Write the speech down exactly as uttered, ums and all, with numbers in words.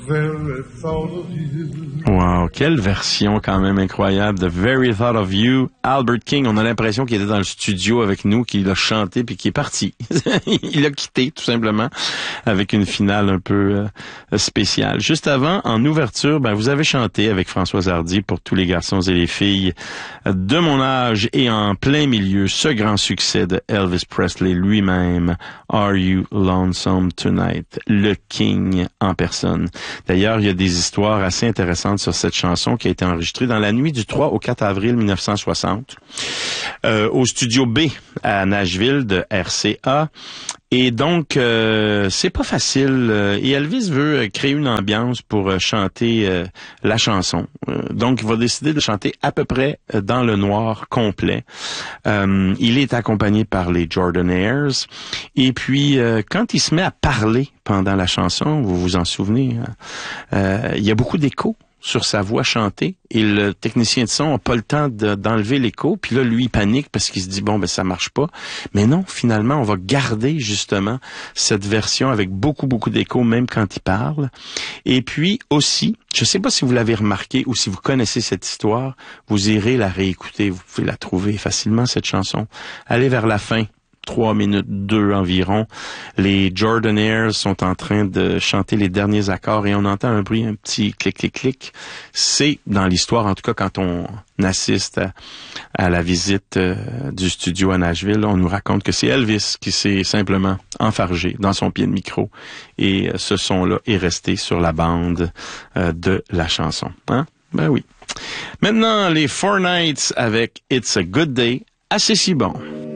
very thought of you. Wow, quelle version quand même incroyable de Very Thought of You. Albert King, on a l'impression qu'il était dans le studio avec nous, qu'il a chanté puis qu'il est parti. Il a quitté tout simplement avec une finale un peu euh, spéciale. Juste avant, en ouverture, ben vous avez chanté avec Françoise Hardy pour tous les garçons et les filles de mon âge et en plein milieu ce grand succès de Elvis Presley lui-même, Are You Lonesome Tonight, le King en personne. D'ailleurs, il y a des histoires assez intéressantes sur cette chanson qui a été enregistrée dans la nuit du trois au quatre avril mille neuf cent soixante euh, au studio B à Nashville de R C A. Et donc, euh, c'est pas facile. Et Elvis veut créer une ambiance pour chanter euh, la chanson. Euh, donc, il va décider de chanter à peu près dans le noir complet. Euh, il est accompagné par les Jordanaires. Et puis, euh, quand il se met à parler pendant la chanson, vous vous en souvenez, hein, euh, il y a beaucoup d'écho sur sa voix chantée et le technicien de son n'a pas le temps de, d'enlever l'écho. Puis là, lui, il panique parce qu'il se dit, bon, ben ça marche pas. Mais non, finalement, on va garder justement cette version avec beaucoup, beaucoup d'écho, même quand il parle. Et puis aussi, je sais pas si vous l'avez remarqué ou si vous connaissez cette histoire, vous irez la réécouter. Vous pouvez la trouver facilement, cette chanson. Allez vers la fin. Trois minutes deux environ. Les Jordanaires sont en train de chanter les derniers accords et on entend un bruit, un petit clic-clic-clic. C'est dans l'histoire, en tout cas, quand on assiste à, à la visite euh, du studio à Nashville, on nous raconte que c'est Elvis qui s'est simplement enfargé dans son pied de micro et euh, ce son-là est resté sur la bande euh, de la chanson. Hein? Ben oui. Maintenant, les Four Nights avec It's a Good Day, assez si bon.